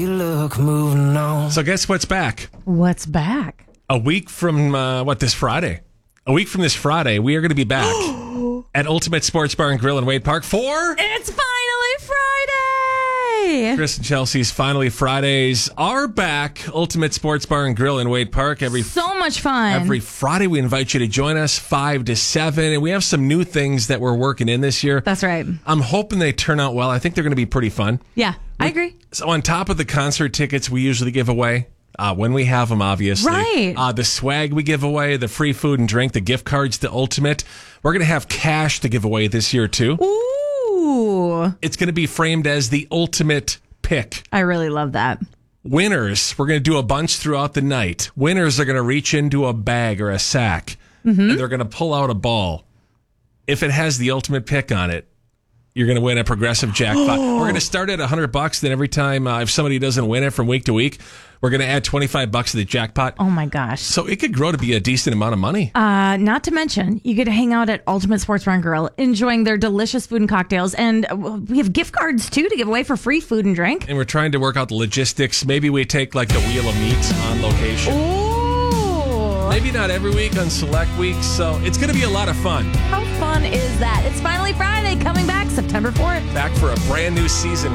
Look, moving on. So guess what's back? What's back? A week from this Friday. A week from this Friday, we are going to be back at Ultimate Sports Bar and Grill in Wade Park for... It's finally Friday! Chris and Chelsea's Finally Fridays are back. Ultimate Sports Bar and Grill in Wade Park. So much fun. Every Friday, we invite you to join us 5 to 7. And we have some new things that we're working in this year. That's right. I'm hoping they turn out well. I think they're going to be pretty fun. Yeah, I agree. So on top of the concert tickets we usually give away, when we have them, obviously. Right. The swag we give away, the free food and drink, the gift cards to Ultimate. We're going to have cash to give away this year, too. Ooh. It's going to be framed as the Ultimate Pick. I really love that. Winners, we're going to do a bunch throughout the night. Winners are going to reach into a bag or a sack, and they're going to pull out a ball. If it has the Ultimate Pick on it, you're going to win a progressive jackpot. We're going to start at $100. Then every time, if somebody doesn't win it from week to week, we're going to add $25 to the jackpot. Oh my gosh. So it could grow to be a decent amount of money. Not to mention, you get to hang out at Ultimate Sports Bar and Grill, enjoying their delicious food and cocktails. And we have gift cards, too, to give away for free food and drink. And we're trying to work out the logistics. Maybe we take like the Wheel of Meat on location. Ooh. Maybe not every week, on select weeks. So it's going to be a lot of fun. How fun is that? It's finally Friday, coming back September 4th. Back for a brand new season.